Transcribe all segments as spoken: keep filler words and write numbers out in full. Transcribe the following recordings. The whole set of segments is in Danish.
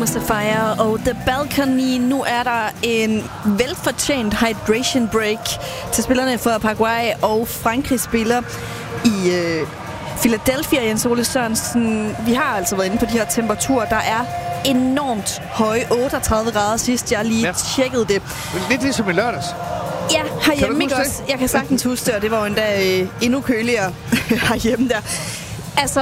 Pacifier og The Balcony. Nu er der en velfortjent hydration break til spillerne for Paraguay, og Frankrig spiller i øh, Philadelphia. Jens Ole Sørensen, vi har altså været inde på de her temperaturer. Der er enormt høje, otteogtredive grader sidst jeg lige ja. tjekkede det. Lidt ligesom i lørdags. Ja, herhjemme ikke også. Jeg kan sagtens huske det, og det var jo endda øh, endnu køligere herhjemme der. Altså,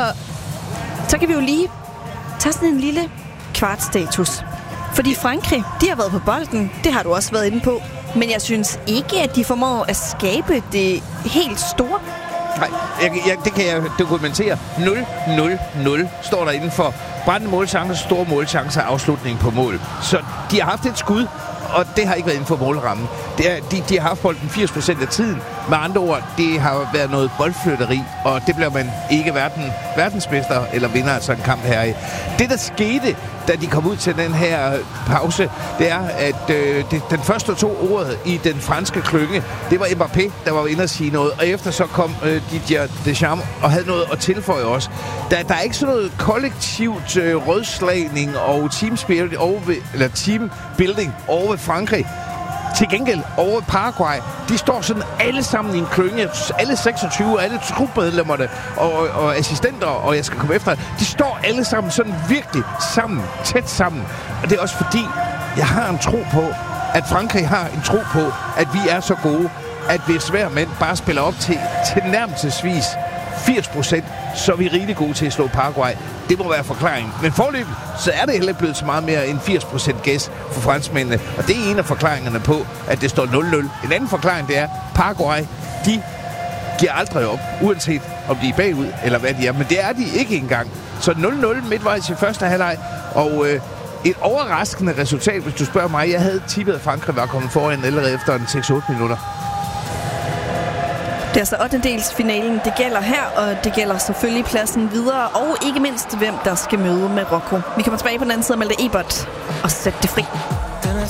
så kan vi jo lige tage sådan en lille kvartstatus. Fordi Frankrig, de har været på bolden. Det har du også været inde på. Men jeg synes ikke, at de formår at skabe det helt store. Nej, jeg, jeg, det kan jeg dokumentere. nul nul nul står der inden for brændende målchancer, store målchancer og afslutning på mål. Så de har haft et skud, og det har ikke været inden for målrammen. Det er, de, de har haft bolden firs procent af tiden. Med andre ord, det har været noget boldflytteri, og det bliver man ikke verden, verdensmester eller vinder af sådan en kamp her i. Det, der skete, da de kom ud til den her pause, det er, at øh, det, den første to ordet i den franske klynge, det var Mbappé, der var inde og sige noget, og efter så kom øh, Didier Deschamps og havde noget at tilføje også. Der, der er ikke sådan noget kollektivt øh, rødslagning og team spirit over ved, eller team building over ved Frankrig. Til gengæld over Paraguay, de står sådan alle sammen i en klynge, alle seksogtyve, alle trupmedlemmerne og, og assistenter, og jeg skal komme efter, de står alle sammen sådan virkelig sammen, tæt sammen. Og det er også fordi, jeg har en tro på, at Frankrig har en tro på, at vi er så gode, at hvis hver mand bare spiller op til, til nærmelsesvis firs procent, så er vi rigtig gode til at slå Paraguay. Det må være forklaringen. Men forløbet, så er det heller ikke blevet så meget mere end firs procent gæs for franskmændene. Og det er en af forklaringerne på, at det står nul nul. En anden forklaring, det er, Paraguay, de giver aldrig op, uanset om de er bagud, eller hvad de er. Men det er de ikke engang. Så nul nul midtvejs i første halvleg, og øh, et overraskende resultat, hvis du spørger mig. Jeg havde tippet, at Frankrig var kommet foran allerede efter en seks otte minutter. Det er altså ottendedelsfinalen, det gælder her, og det gælder selvfølgelig pladsen videre, og ikke mindst, hvem der skal møde Marokko. Vi kommer tilbage på den anden side af Malte Ebert og sætte det fri.